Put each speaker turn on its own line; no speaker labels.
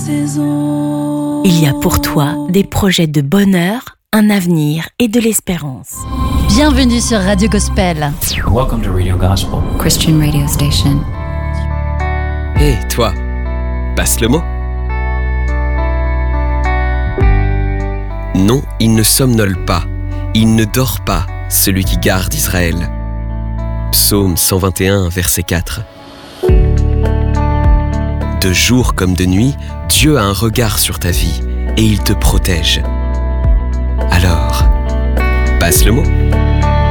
saison.
Il y a pour toi des projets de bonheur, un avenir et de l'espérance.
Bienvenue sur Radio Gospel.
Welcome to Radio Gospel,
Christian radio station.
Hé, toi, passe le mot. Non, il ne somnole pas, il ne dort pas, celui qui garde Israël. Psaume 121, verset 4. De jour comme de nuit, Dieu a un regard sur ta vie et il te protège. Alors, passe le mot.